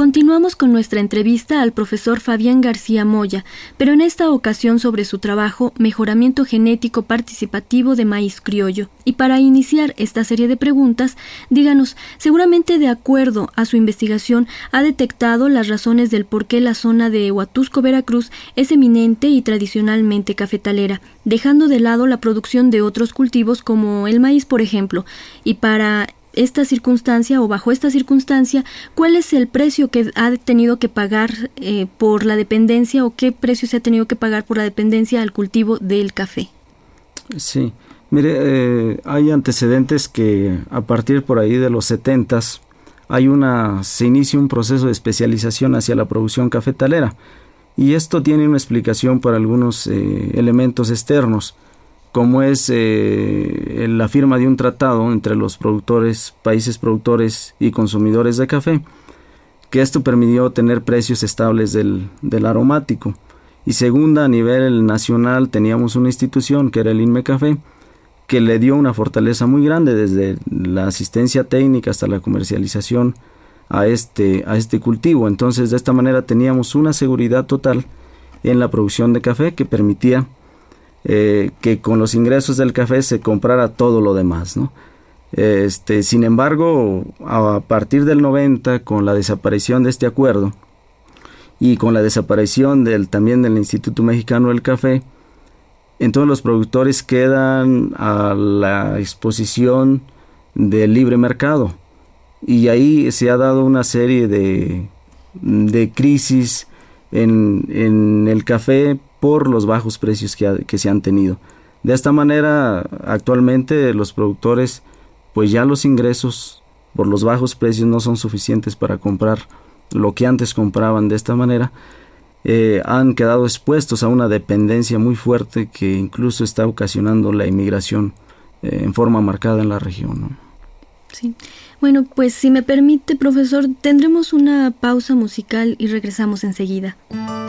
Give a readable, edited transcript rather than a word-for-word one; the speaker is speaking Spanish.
continuamos con nuestra entrevista al profesor Fabián García Moya, pero en esta ocasión sobre su trabajo Mejoramiento Genético Participativo de Maíz Criollo. Y para iniciar esta serie de preguntas, díganos, seguramente de acuerdo a su investigación, ha detectado las razones del por qué la zona de Huatusco, Veracruz, es eminente y tradicionalmente cafetalera, dejando de lado la producción de otros cultivos como el maíz, por ejemplo. Y para esta circunstancia o bajo esta circunstancia, ¿cuál es el precio que ha tenido que pagar por la dependencia o qué precio se ha tenido que pagar por la dependencia al cultivo del café? Sí, mire, hay antecedentes que a partir por ahí de los 70s se inicia un proceso de especialización hacia la producción cafetalera, y esto tiene una explicación por algunos elementos externos, como es la firma de un tratado entre los países productores y consumidores de café, que esto permitió tener precios estables del aromático. Y segunda, a nivel nacional teníamos una institución que era el INMECafé, que le dio una fortaleza muy grande desde la asistencia técnica hasta la comercialización a este cultivo. Entonces, de esta manera teníamos una seguridad total en la producción de café que permitía que con los ingresos del café se comprara todo lo demás, ¿no? Sin embargo, a partir del 90, con la desaparición de este acuerdo y con la desaparición también del Instituto Mexicano del Café, entonces los productores quedan a la exposición del libre mercado, y ahí se ha dado una serie de crisis en el café por los bajos precios que se han tenido. De esta manera, actualmente los productores, pues ya los ingresos por los bajos precios no son suficientes para comprar lo que antes compraban. De esta manera, han quedado expuestos a una dependencia muy fuerte que incluso está ocasionando la inmigración en forma marcada en la región, ¿no? Sí. Bueno, pues si me permite, profesor, tendremos una pausa musical y regresamos enseguida.